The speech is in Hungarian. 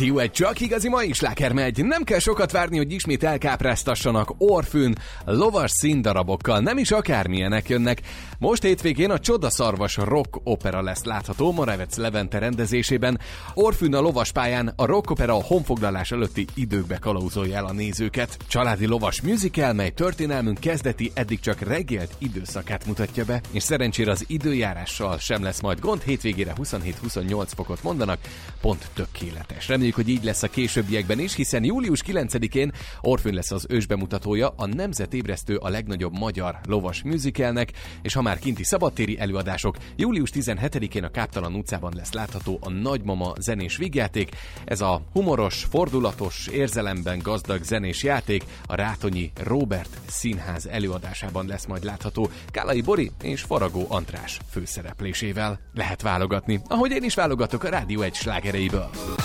Rádió egy csak igazi mai sláger megy. Nem kell sokat várni, hogy ismét elkápráztassanak Orfűn lovas színdarabokkal. Nem is akármilyenek jönnek. Most hétvégén a Csodaszarvas rock opera lesz látható Moravec Levente rendezésében. Orfűn a lovaspályán a rock opera a honfoglalás előtti időkbe kalauzolja el a nézőket. Családi lovas musical, mely történelmünk kezdeti, eddig csak regélt időszakát mutatja be, és szerencsére az időjárással sem lesz majd gond. Hétvégére 27-28 fokot mondanak, pont tökéletes. Reméljük, hogy így lesz a későbbiekben is, hiszen július 9-én Orfűn lesz az ősbemutatója, a nemzetébresztő a legnagyobb magyar lovas musicalnek, és ha már kinti szabadtéri előadások, július 17-én a Káptalan utcában lesz látható a Nagymama zenés vígjáték. Ez a humoros, fordulatos, érzelemben gazdag zenés játék a Rátonyi Róbert Színház előadásában lesz majd látható Kálai Bori és Faragó András főszereplésével. Lehet válogatni, ahogy én is válogatok a Rádió egy slágereiből.